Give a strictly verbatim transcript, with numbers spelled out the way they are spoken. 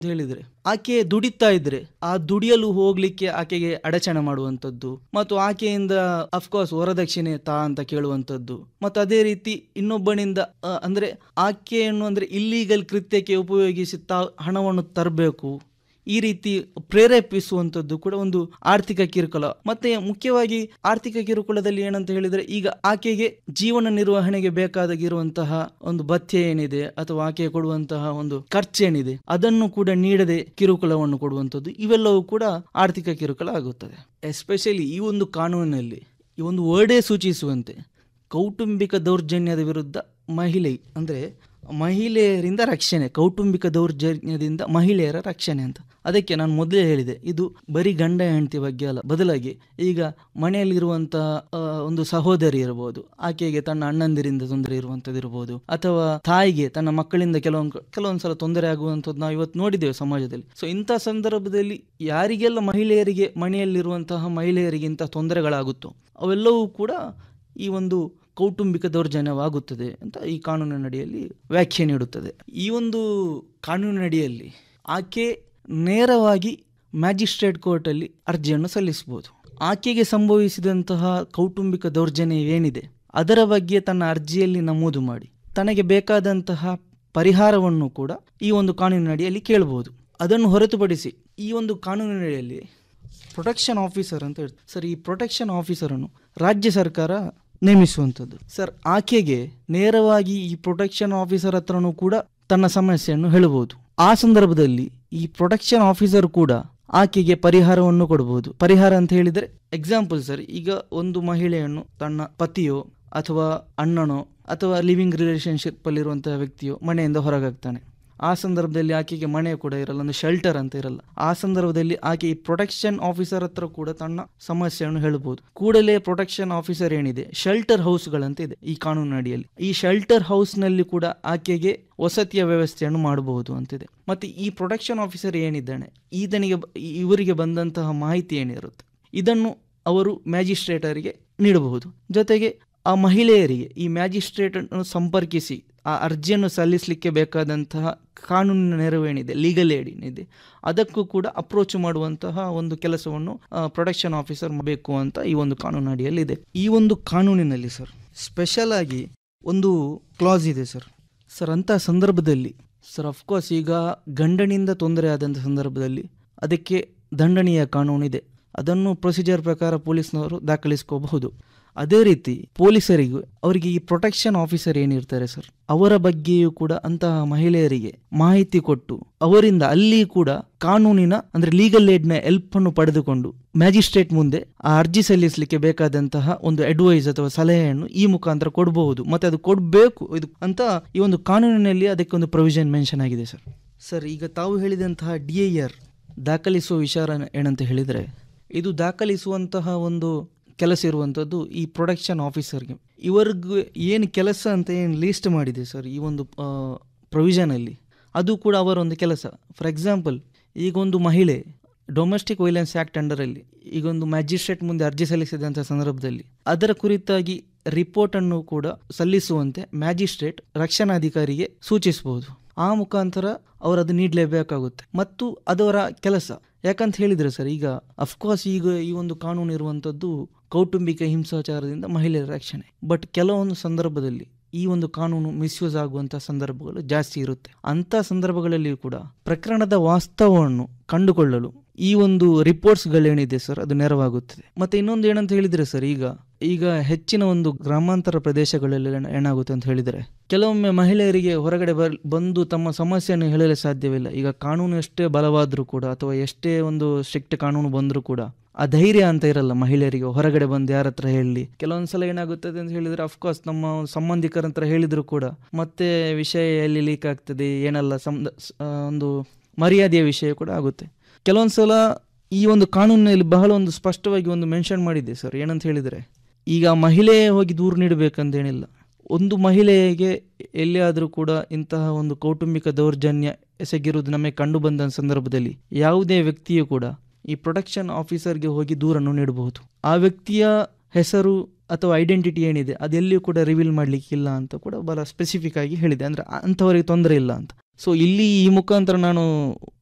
ಹೇಳಿದ್ರೆ ಆಕೆ ದುಡಿತಾ ಇದ್ರೆ ಆ ದುಡಿಯಲು ಹೋಗ್ಲಿಕ್ಕೆ ಆಕೆಗೆ ಅಡಚಣೆ ಮಾಡುವಂಥದ್ದು ಮತ್ತು ಆಕೆಯಿಂದ ಅಫ್ಕೋರ್ಸ್ ವರದಕ್ಷಿಣೆ ತಾ ಅಂತ ಕೇಳುವಂಥದ್ದು ಮತ್ತು ಅದೇ ರೀತಿ ಇನ್ನೊಬ್ಬನಿಂದ ಅ, ಅಂದ್ರೆ ಆಕೆಯನ್ನು ಅಂದ್ರೆ ಇಲ್ಲೀಗಲ್ ಕೃತ್ಯಕ್ಕೆ ಉಪಯೋಗಿಸಿ ತಾ ಹಣವನ್ನು ತರಬೇಕು, ಈ ರೀತಿ ಪ್ರೇರೇಪಿಸುವಂಥದ್ದು ಕೂಡ ಒಂದು ಆರ್ಥಿಕ ಕಿರುಕುಳ. ಮತ್ತೆ ಮುಖ್ಯವಾಗಿ ಆರ್ಥಿಕ ಕಿರುಕುಳದಲ್ಲಿ ಏನಂತ ಹೇಳಿದ್ರೆ, ಈಗ ಆಕೆಗೆ ಜೀವನ ನಿರ್ವಹಣೆಗೆ ಬೇಕಾದಾಗಿರುವಂತಹ ಒಂದು ಭತ್ಯೆ ಏನಿದೆ ಅಥವಾ ಆಕೆ ಕೊಡುವಂತಹ ಒಂದು ಖರ್ಚೇನಿದೆ ಅದನ್ನು ಕೂಡ ನೀಡದೆ ಕಿರುಕುಳವನ್ನು ಕೊಡುವಂಥದ್ದು, ಇವೆಲ್ಲವೂ ಕೂಡ ಆರ್ಥಿಕ ಕಿರುಕುಳ ಆಗುತ್ತದೆ. ಎಸ್ಪೆಷಲಿ ಈ ಒಂದು ಕಾನೂನಿನಲ್ಲಿ ಈ ಒಂದು ವರ್ಡೇ ಸೂಚಿಸುವಂತೆ ಕೌಟುಂಬಿಕ ದೌರ್ಜನ್ಯದ ವಿರುದ್ಧ ಮಹಿಳೆ ಅಂದ್ರೆ ಮಹಿಳೆಯರಿಂದ ರಕ್ಷಣೆ, ಕೌಟುಂಬಿಕ ದೌರ್ಜನ್ಯದಿಂದ ಮಹಿಳೆಯರ ರಕ್ಷಣೆ ಅಂತ. ಅದಕ್ಕೆ ನಾನು ಮೊದಲೇ ಹೇಳಿದೆ, ಇದು ಬರೀ ಗಂಡ ಹೆಂಡತಿ ಬಗ್ಗೆ ಅಲ್ಲ, ಬದಲಾಗಿ ಈಗ ಮನೆಯಲ್ಲಿರುವಂತಹ ಒಂದು ಸಹೋದರಿ ಇರಬಹುದು, ಆಕೆಗೆ ತನ್ನ ಅಣ್ಣಂದಿರಿಂದ ತೊಂದರೆ ಇರುವಂಥದ್ದು ಇರಬಹುದು, ಅಥವಾ ತಾಯಿಗೆ ತನ್ನ ಮಕ್ಕಳಿಂದ ಕೆಲವೊಂದು ಕೆಲವೊಂದ್ಸಲ ತೊಂದರೆ ಆಗುವಂಥದ್ದು ನಾವು ಇವತ್ತು ನೋಡಿದ್ದೇವೆ ಸಮಾಜದಲ್ಲಿ. ಸೊ ಇಂಥ ಸಂದರ್ಭದಲ್ಲಿ ಯಾರಿಗೆಲ್ಲ ಮಹಿಳೆಯರಿಗೆ ಮನೆಯಲ್ಲಿರುವಂತಹ ಮಹಿಳೆಯರಿಗೆ ಇಂಥ ತೊಂದರೆಗಳಾಗುತ್ತೋ ಅವೆಲ್ಲವೂ ಕೂಡ ಈ ಒಂದು ಕೌಟುಂಬಿಕ ದೌರ್ಜನ್ಯವಾಗುತ್ತದೆ ಅಂತ ಈ ಕಾನೂನಿನಡಿಯಲ್ಲಿ ವ್ಯಾಖ್ಯೆ ನೀಡುತ್ತದೆ. ಈ ಒಂದು ಕಾನೂನಿನಡಿಯಲ್ಲಿ ಆಕೆ ನೇರವಾಗಿ ಮ್ಯಾಜಿಸ್ಟ್ರೇಟ್ ಕೋರ್ಟಲ್ಲಿ ಅರ್ಜಿಯನ್ನು ಸಲ್ಲಿಸಬಹುದು. ಆಕೆಗೆ ಸಂಭವಿಸಿದಂತಹ ಕೌಟುಂಬಿಕ ದೌರ್ಜನ್ಯವೇನಿದೆ ಅದರ ಬಗ್ಗೆ ತನ್ನ ಅರ್ಜಿಯಲ್ಲಿ ನಮೂದು ಮಾಡಿ ತನಗೆ ಬೇಕಾದಂತಹ ಪರಿಹಾರವನ್ನು ಕೂಡ ಈ ಒಂದು ಕಾನೂನಿನಡಿಯಲ್ಲಿ ಕೇಳಬಹುದು. ಅದನ್ನು ಹೊರತುಪಡಿಸಿ ಈ ಒಂದು ಕಾನೂನಿನಡಿಯಲ್ಲಿ ಪ್ರೊಟೆಕ್ಷನ್ ಆಫೀಸರ್ ಅಂತ ಹೇಳ್ತಾರೆ ಸರ್. ಈ ಪ್ರೊಟೆಕ್ಷನ್ ಆಫೀಸರನ್ನು ರಾಜ್ಯ ಸರ್ಕಾರ ನೇಮಿಸುವಂಥದ್ದು ಸರ್. ಆಕೆಗೆ ನೇರವಾಗಿ ಈ ಪ್ರೊಟೆಕ್ಷನ್ ಆಫೀಸರ್ ಹತ್ರನೂ ಕೂಡ ತನ್ನ ಸಮಸ್ಯೆಯನ್ನು ಹೇಳಬಹುದು. ಆ ಸಂದರ್ಭದಲ್ಲಿ ಈ ಪ್ರೊಟೆಕ್ಷನ್ ಆಫೀಸರ್ ಕೂಡ ಆಕೆಗೆ ಪರಿಹಾರವನ್ನು ಕೊಡಬಹುದು. ಪರಿಹಾರ ಅಂತ ಹೇಳಿದರೆ ಎಕ್ಸಾಂಪಲ್ ಸರ್, ಈಗ ಒಂದು ಮಹಿಳೆಯನ್ನು ತನ್ನ ಪತಿಯೋ ಅಥವಾ ಅಣ್ಣನೋ ಅಥವಾ ಲಿವಿಂಗ್ ರಿಲೇಶನ್ಶಿಪ್ ಅಲ್ಲಿರುವಂತಹ ವ್ಯಕ್ತಿಯೋ ಮನೆಯಿಂದ ಹೊರಗಾಗ್ತಾನೆ. ಆ ಸಂದರ್ಭದಲ್ಲಿ ಆಕೆಗೆ ಮನೆ ಕೂಡ ಇರಲ್ಲ, ಒಂದು ಶೆಲ್ಟರ್ ಅಂತ ಇರಲ್ಲ. ಆ ಸಂದರ್ಭದಲ್ಲಿ ಆಕೆ ಈ ಪ್ರೊಟೆಕ್ಷನ್ ಆಫೀಸರ್ ಹತ್ರ ಕೂಡ ತನ್ನ ಸಮಸ್ಯೆಯನ್ನು ಹೇಳಬಹುದು. ಕೂಡಲೇ ಪ್ರೊಟೆಕ್ಷನ್ ಆಫೀಸರ್ ಏನಿದೆ ಶೆಲ್ಟರ್ ಹೌಸ್ಗಳಂತ ಇದೆ ಈ ಕಾನೂನಿನ ಅಡಿಯಲ್ಲಿ, ಈ ಶೆಲ್ಟರ್ ಹೌಸ್ ನಲ್ಲಿ ಕೂಡ ಆಕೆಗೆ ವಸತಿಯ ವ್ಯವಸ್ಥೆಯನ್ನು ಮಾಡಬಹುದು ಅಂತಿದೆ. ಮತ್ತೆ ಈ ಪ್ರೊಟೆಕ್ಷನ್ ಆಫೀಸರ್ ಏನಿದ್ದಾನೆ ಈತನಿಗೆ ಇವರಿಗೆ ಬಂದಂತಹ ಮಾಹಿತಿ ಏನಿರುತ್ತೆ ಇದನ್ನು ಅವರು ಮ್ಯಾಜಿಸ್ಟ್ರೇಟರಿಗೆ ನೀಡಬಹುದು. ಜೊತೆಗೆ ಆ ಮಹಿಳೆಯರಿಗೆ ಈ ಮ್ಯಾಜಿಸ್ಟ್ರೇಟ್ ಅನ್ನು ಸಂಪರ್ಕಿಸಿ ಆ ಅರ್ಜಿಯನ್ನು ಸಲ್ಲಿಸಲಿಕ್ಕೆ ಬೇಕಾದಂತಹ ಕಾನೂನಿನ ನೆರವೇನಿದೆ, ಲೀಗಲ್ ಏಡ್ ಏನಿದೆ ಅದಕ್ಕೂ ಕೂಡ ಅಪ್ರೋಚ್ ಮಾಡುವಂತಹ ಒಂದು ಕೆಲಸವನ್ನು ಪ್ರೊಟೆಕ್ಷನ್ ಆಫೀಸರ್ ಮಾಡಬೇಕು ಅಂತ ಈ ಒಂದು ಕಾನೂನು ಅಡಿಯಲ್ಲಿ ಇದೆ. ಈ ಒಂದು ಕಾನೂನಿನಲ್ಲಿ ಸರ್ ಸ್ಪೆಷಲ್ ಆಗಿ ಒಂದು ಕ್ಲಾಸ್ ಇದೆ ಸರ್. ಸರ್ ಅಂಥ ಸಂದರ್ಭದಲ್ಲಿ ಸರ್ ಅಫ್ಕೋರ್ಸ್ ಈಗ ಗಂಡನಿಂದ ತೊಂದರೆ ಆದಂಥ ಸಂದರ್ಭದಲ್ಲಿ ಅದಕ್ಕೆ ದಂಡನೀಯ ಕಾನೂನಿದೆ, ಅದನ್ನು ಪ್ರೊಸೀಜರ್ ಪ್ರಕಾರ ಪೊಲೀಸ್ನವರು ದಾಖಲಿಸ್ಕೋಬಹುದು. ಅದೇ ರೀತಿ ಪೊಲೀಸರಿಗೂ ಅವರಿಗೆ ಈ ಪ್ರೊಟೆಕ್ಷನ್ ಆಫೀಸರ್ ಏನಿರ್ತಾರೆ ಸರ್ ಅವರ ಬಗ್ಗೆಯೂ ಕೂಡ ಅಂತಹ ಮಹಿಳೆಯರಿಗೆ ಮಾಹಿತಿ ಕೊಟ್ಟು ಅವರಿಂದ ಅಲ್ಲಿ ಕೂಡ ಕಾನೂನಿನ ಅಂದ್ರೆ ಲೀಗಲ್ ಏಡ್ ನ ಹೆಲ್ಪ್ ಅನ್ನು ಪಡೆದುಕೊಂಡು ಮ್ಯಾಜಿಸ್ಟ್ರೇಟ್ ಮುಂದೆ ಆ ಅರ್ಜಿ ಸಲ್ಲಿಸಲಿಕ್ಕೆ ಬೇಕಾದಂತಹ ಒಂದು ಅಡ್ವೈಸ್ ಅಥವಾ ಸಲಹೆಯನ್ನು ಈ ಮುಖಾಂತರ ಕೊಡಬಹುದು. ಮತ್ತೆ ಅದು ಕೊಡಬೇಕು ಇದು ಅಂತ ಈ ಒಂದು ಕಾನೂನಿನಲ್ಲಿ ಅದಕ್ಕೆ ಒಂದು ಪ್ರೊವಿಷನ್ ಮೆನ್ಷನ್ ಆಗಿದೆ ಸರ್. ಸರ್ ಈಗ ತಾವು ಹೇಳಿದಂತಹ ಡಿ ಐ ಆರ್ ದಾಖಲಿಸುವ ವಿಚಾರ ಏನಂತ ಹೇಳಿದರೆ, ಇದು ದಾಖಲಿಸುವಂತಹ ಒಂದು ಕೆಲಸ ಇರುವಂಥದ್ದು ಈ ಪ್ರೊಟೆಕ್ಷನ್ ಆಫೀಸರ್ಗೆ. ಇವರಿಗೂ ಏನು ಕೆಲಸ ಅಂತ ಏನು ಲೀಸ್ಟ್ ಮಾಡಿದೆ ಸರ್ ಈ ಒಂದು ಪ್ರೊವಿಷನಲ್ಲಿ, ಅದು ಕೂಡ ಅವರ ಒಂದು ಕೆಲಸ. ಫಾರ್ ಎಕ್ಸಾಂಪಲ್ ಈಗ ಒಂದು ಮಹಿಳೆ ಡೊಮೆಸ್ಟಿಕ್ ವೈಲೆನ್ಸ್ ಆ್ಯಕ್ಟ್ ಅಂಡರಲ್ಲಿ ಈಗ ಒಂದು ಮ್ಯಾಜಿಸ್ಟ್ರೇಟ್ ಮುಂದೆ ಅರ್ಜಿ ಸಲ್ಲಿಸಿದಂಥ ಸಂದರ್ಭದಲ್ಲಿ ಅದರ ಕುರಿತಾಗಿ ರಿಪೋರ್ಟನ್ನು ಕೂಡ ಸಲ್ಲಿಸುವಂತೆ ಮ್ಯಾಜಿಸ್ಟ್ರೇಟ್ ರಕ್ಷಣಾಧಿಕಾರಿಗೆ ಸೂಚಿಸಬಹುದು. ಆ ಮುಖಾಂತರ ಅವರು ಅದು ನೀಡಲೇಬೇಕಾಗುತ್ತೆ ಮತ್ತು ಅದವರ ಕೆಲಸ. ಯಾಕಂತ ಹೇಳಿದರೆ ಸರ್ ಈಗ ಅಫ್ಕೋರ್ಸ್ ಈಗ ಈ ಒಂದು ಕಾನೂನು ಇರುವಂಥದ್ದು ಕೌಟುಂಬಿಕ ಹಿಂಸಾಚಾರದಿಂದ ಮಹಿಳೆಯರ ರಕ್ಷಣೆ. ಬಟ್ ಕೆಲವೊಂದು ಸಂದರ್ಭದಲ್ಲಿ ಈ ಒಂದು ಕಾನೂನು ಮಿಸ್ಯೂಸ್ ಆಗುವಂಥ ಸಂದರ್ಭಗಳು ಜಾಸ್ತಿ ಇರುತ್ತೆ. ಅಂಥ ಸಂದರ್ಭಗಳಲ್ಲಿ ಕೂಡ ಪ್ರಕರಣದ ವಾಸ್ತವವನ್ನು ಕಂಡುಕೊಳ್ಳಲು ಈ ಒಂದು ರಿಪೋರ್ಟ್ಸ್ಗಳೇನಿದೆ ಸರ್ ಅದು ನೆರವಾಗುತ್ತದೆ. ಮತ್ತೆ ಇನ್ನೊಂದು ಏನಂತ ಹೇಳಿದರೆ ಸರ್ ಈಗ ಈಗ ಹೆಚ್ಚಿನ ಒಂದು ಗ್ರಾಮಾಂತರ ಪ್ರದೇಶಗಳಲ್ಲಿ ಏನಾಗುತ್ತೆ ಅಂತ ಹೇಳಿದರೆ ಕೆಲವೊಮ್ಮೆ ಮಹಿಳೆಯರಿಗೆ ಹೊರಗಡೆ ಬರ್ ಬಂದು ತಮ್ಮ ಸಮಸ್ಯೆಯನ್ನು ಹೇಳಲು ಸಾಧ್ಯವಿಲ್ಲ. ಈಗ ಕಾನೂನು ಎಷ್ಟೇ ಬಲವಾದರೂ ಕೂಡ ಅಥವಾ ಎಷ್ಟೇ ಒಂದು ಸ್ಟ್ರಿಕ್ಟ್ ಕಾನೂನು ಬಂದರೂ ಕೂಡ ಆ ಧೈರ್ಯ ಅಂತ ಇರಲ್ಲ ಮಹಿಳೆಯರಿಗೆ ಹೊರಗಡೆ ಬಂದು ಯಾರ ಹತ್ರ ಹೇಳಿ. ಕೆಲವೊಂದ್ಸಲ ಏನಾಗುತ್ತದೆ ಅಂತ ಹೇಳಿದರೆ ಅಫ್ಕೋರ್ಸ್ ನಮ್ಮ ಸಂಬಂಧಿಕರ ಹತ್ರ ಹೇಳಿದ್ರು ಕೂಡ ಮತ್ತೆ ವಿಷಯ ಎಲ್ಲಿ ಲೀಕ್ ಆಗ್ತದೆ ಏನಲ್ಲ ಸಂಬ ಒಂದು ಮರ್ಯಾದೆಯ ವಿಷಯ ಕೂಡ ಆಗುತ್ತೆ. ಕೆಲವೊಂದ್ಸಲ ಈ ಒಂದು ಕಾನೂನಿನಲ್ಲಿ ಬಹಳ ಒಂದು ಸ್ಪಷ್ಟವಾಗಿ ಒಂದು ಮೆನ್ಷನ್ ಮಾಡಿದೆ ಸರ್. ಏನಂತ ಹೇಳಿದರೆ ಈಗ ಮಹಿಳೆ ಹೋಗಿ ದೂರು ನೀಡಬೇಕಂತೇನಿಲ್ಲ. ಒಂದು ಮಹಿಳೆಗೆ ಎಲ್ಲಿಯಾದರೂ ಕೂಡ ಇಂತಹ ಒಂದು ಕೌಟುಂಬಿಕ ದೌರ್ಜನ್ಯ ಎಸಗಿರುವುದು ನಮಗೆ ಕಂಡು ಬಂದ ಸಂದರ್ಭದಲ್ಲಿ ಯಾವುದೇ ವ್ಯಕ್ತಿಯು ಕೂಡ ಈ ಪ್ರೊಟೆಕ್ಷನ್ ಆಫೀಸರ್ಗೆ ಹೋಗಿ ದೂರನ್ನು ನೀಡಬಹುದು. ಆ ವ್ಯಕ್ತಿಯ ಹೆಸರು ಅಥವಾ ಐಡೆಂಟಿಟಿ ಏನಿದೆ ಅದೆಲ್ಲಿಯೂ ಕೂಡ ರಿವೀಲ್ ಮಾಡಲಿಕ್ಕಿಲ್ಲ ಅಂತ ಕೂಡ ಬಹಳ ಸ್ಪೆಸಿಫಿಕ್ ಆಗಿ ಹೇಳಿದೆ. ಅಂದರೆ ಅಂಥವರಿಗೆ ತೊಂದರೆ ಇಲ್ಲ ಅಂತ. ಸೊ ಇಲ್ಲಿ ಈ ಮುಖಾಂತರ ನಾನು